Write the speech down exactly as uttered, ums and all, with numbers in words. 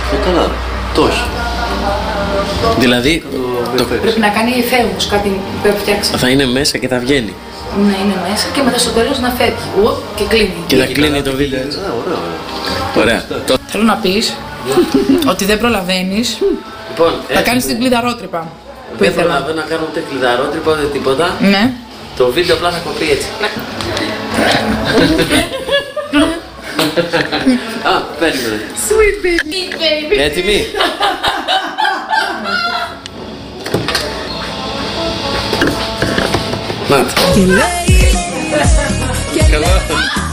Ε, καλά. Το όχι. Δηλαδή, το... πρέπει να κάνει εφαίβους, κάτι που φτιάξει. θα είναι μέσα και θα βγαίνει. Ναι, είναι μέσα και μετά στο τέλος να φεύγει. Ου, και κλείνει. Και θα κλείνει το βίντεο. Ωραία. Θέλω να πεις ότι δεν προλαβαίνεις να κάνεις την κλειδαρότρυπα. Δεν προλαβαίνω να κάνω ούτε κλειδαρότρυπα ούτε τίποτα. Ναι. Το βίντεο απλά θα κοπεί έτσι. Α, περίμενε. Sweet baby. Έτοιμοι? Νάτε. Καλά.